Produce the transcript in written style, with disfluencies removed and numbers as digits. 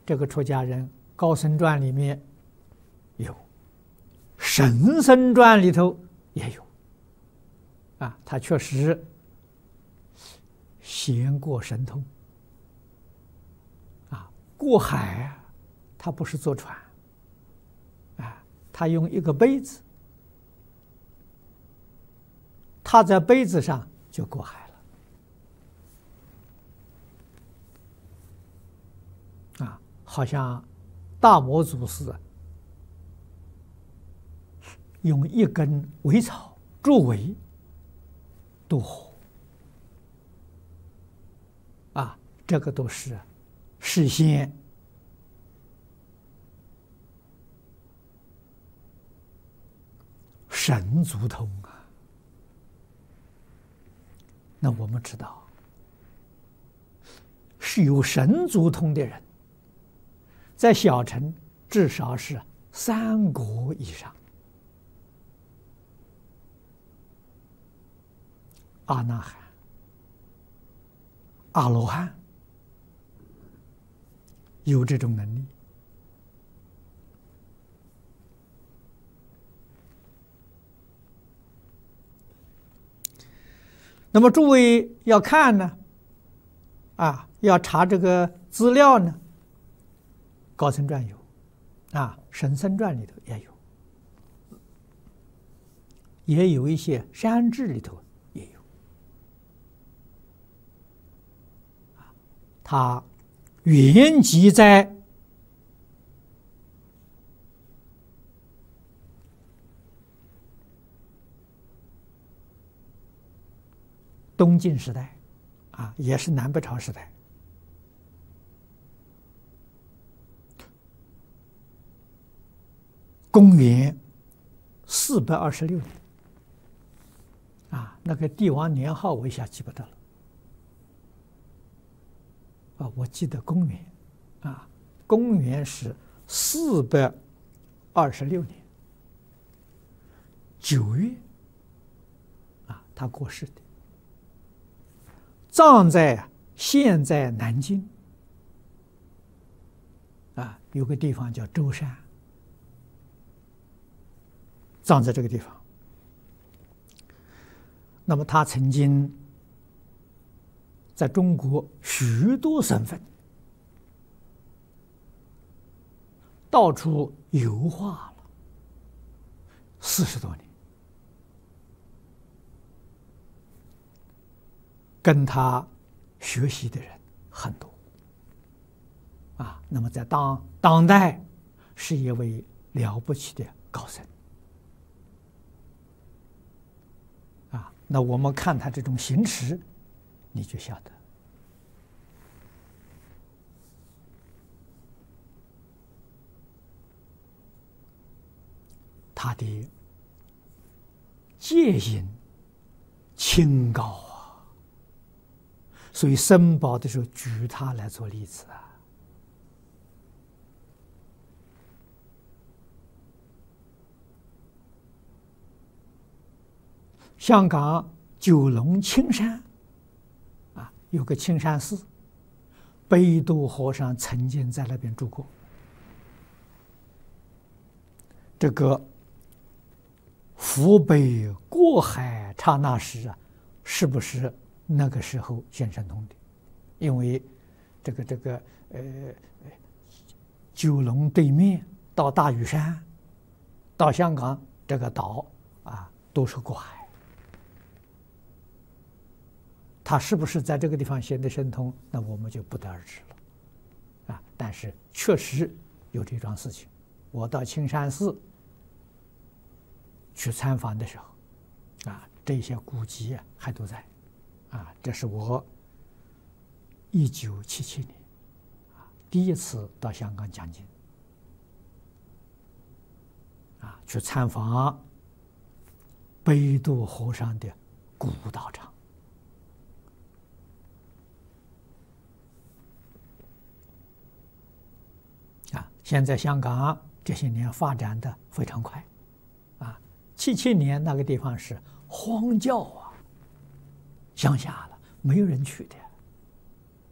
这个出家人《高僧传》里面有，《神僧传》里头也有，他确实贤过神通，过海他不是坐船，他用一个杯子，他在杯子上就过海了，好像大摩祖师用一根苇草作为渡河，这个都是事先神足通那我们知道，是有神足通的人，在小乘至少是3国以上，阿那含、阿罗汉有这种能力。那么诸位要看呢，要查这个资料呢，《高僧传》有，《神僧传》里头也有一些山志里头也有，它原籍在东晋时代，也是南北朝时代，公元426年，那个帝王年号我一下记不得了，我记得公元，公元是426年9月，他过世的。葬在现在南京，有个地方叫舟山，葬在这个地方。那么他曾经在中国许多省份到处游化了40多年。跟他学习的人很多，那么在当代是一位了不起的高僧，那我们看他这种行持，你就晓得，他的戒行清高。所以僧宝的时候举他来做例子香港九龙青山有个青山寺，北渡和尚曾经在那边住过。这个扶北过海刹那时是不是那个时候现神通的？因为这个九龙对面到大屿山，到香港这个岛都是过海。他是不是在这个地方显得神通？那我们就不得而知了。但是确实有这桩事情。我到青山寺去参访的时候，这些古籍还都在。这是我1977年第一次到香港讲经，去参访北渡和尚的古道场。现在香港这些年发展的非常快，77年那个地方是荒郊乡下了，没有人去的。